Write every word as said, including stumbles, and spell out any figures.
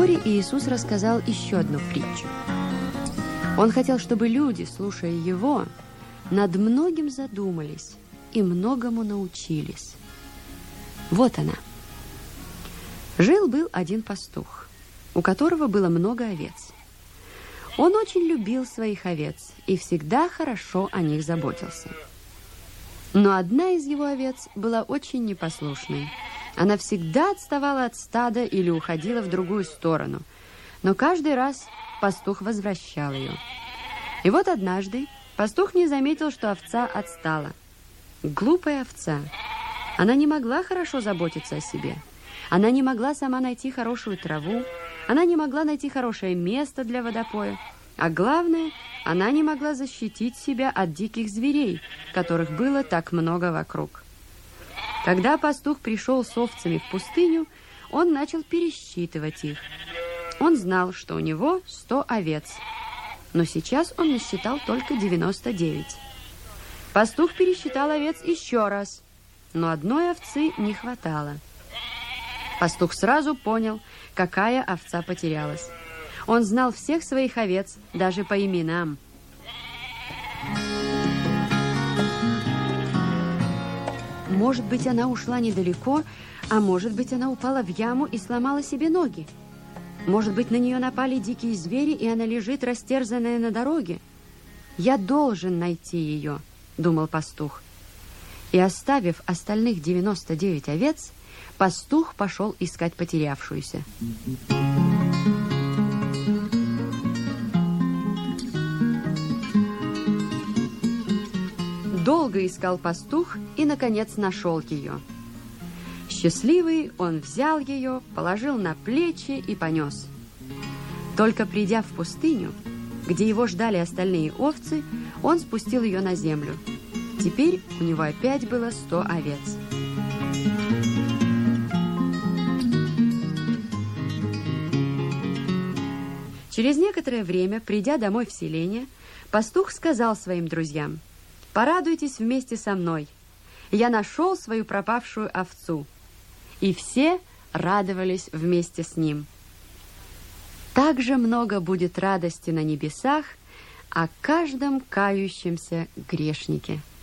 Вскоре Иисус рассказал еще одну притчу. Он хотел, чтобы люди, слушая его, над многим задумались и многому научились. Вот она. Жил-был один пастух, у которого было много овец. Он очень любил своих овец и всегда хорошо о них заботился. Но одна из его овец была очень непослушной. Она всегда отставала от стада или уходила в другую сторону, но каждый раз пастух возвращал ее. И вот однажды пастух не заметил, что овца отстала. Глупая овца. Она не могла хорошо заботиться о себе. Она не могла сама найти хорошую траву. Она не могла найти хорошее место для водопоя. А главное, она не могла защитить себя от диких зверей, которых было так много вокруг. Когда пастух пришел с овцами в пустыню, он начал пересчитывать их. Он знал, что у него сто овец, но сейчас он насчитал только девяносто девять. Пастух пересчитал овец еще раз, но одной овцы не хватало. Пастух сразу понял, какая овца потерялась. Он знал всех своих овец, даже по именам. Может быть, она ушла недалеко, а может быть, она упала в яму и сломала себе ноги. Может быть, на нее напали дикие звери, и она лежит растерзанная на дороге. «Я должен найти ее», — думал пастух. И, оставив остальных девяносто девять овец, пастух пошел искать потерявшуюся. Долго искал пастух и, наконец, нашел ее. Счастливый, он взял ее, положил на плечи и понес. Только придя в пустыню, где его ждали остальные овцы, он спустил ее на землю. Теперь у него опять было сто овец. Через некоторое время, придя домой в селение, пастух сказал своим друзьям: «Порадуйтесь вместе со мной. Я нашел свою пропавшую овцу». И все радовались вместе с ним. Так же много будет радости на небесах о каждом кающемся грешнике.